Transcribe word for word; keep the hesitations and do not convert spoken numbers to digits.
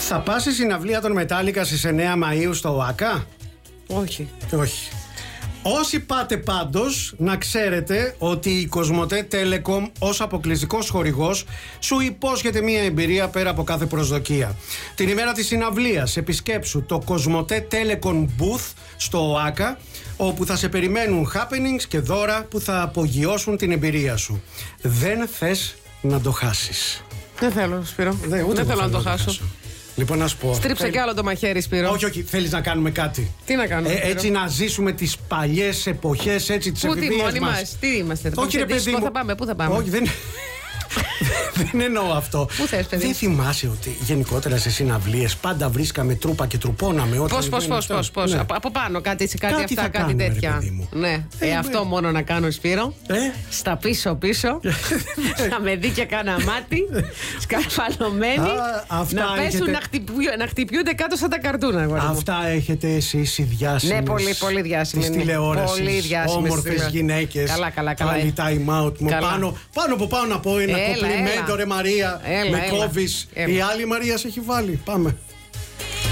Θα πας στη συναυλία των Metallica στις εννέα Μαΐου στο ΟΑΚΑ? Όχι. Όχι. Όσοι πάτε πάντως, να ξέρετε ότι η Κοσμοτέ Telecom ως αποκλειστικός χορηγός σου υπόσχεται μια εμπειρία πέρα από κάθε προσδοκία. Την ημέρα της συναυλίας επισκέψου το Κοσμοτέ Telecom Booth στο ΟΑΚΑ, όπου θα σε περιμένουν happenings και δώρα που θα απογειώσουν την εμπειρία σου. Δεν θες να το χάσεις. Δεν θέλω, Σπύρο. Δεν, ούτε Δεν θέλω να το χάσω. χάσω. Λοιπόν, να σου πω. Στρίψε Θέλ... κι άλλο το μαχαίρι, Σπύρο. Όχι, όχι. Θέλεις να κάνουμε κάτι? Τι να κάνουμε? Ε, έτσι να ζήσουμε τις παλιές εποχές, έτσι τις εφηβείες μας. Πού τι, μόνοι μας? Τι είμαστε? Όχι, ρε παιδί μου. Θα πάμε, πού θα πάμε? Όχι, δεν... δεν εννοώ αυτό. Πού θες, παιδί? Δεν θυμάσαι ότι γενικότερα σε συναυλίες πάντα βρίσκαμε τρούπα και τρουπώναμε? Πώς, πώς, πώς, πώς, πώς. Ναι. Από, από πάνω, κάτι, κάτι, κάτι αυτά, κάτι κάνουμε, τέτοια. ρε παιδί μου. Ναι, ε, αυτό μόνο να κάνω, Σπύρο. Ε? Στα πίσω-πίσω. Θα με δει και κάνα μάτι. Σκαρφαλωμένη. Να πέσουν έχετε... να, χτυπιού, να χτυπιούνται κάτω σαν τα καρτούνα. Αυτά έχετε εσείς οι διάσημες. Ναι, πολύ, πολύ διάσημες. Της τηλεόρασης. Πολύ διάσημες. Όμορφες γυναίκες. Καλά, καλά, καλά. Πάλι time out μου. Καλά. Πάνω, πάνω που πάω να πω ένα Έλα, κοπλιμέντο, έλα. ρε Μαρία. Έλα, με έλα. κόβεις. Έλα. Η άλλη Μαρία σε έχει βάλει. Πάμε.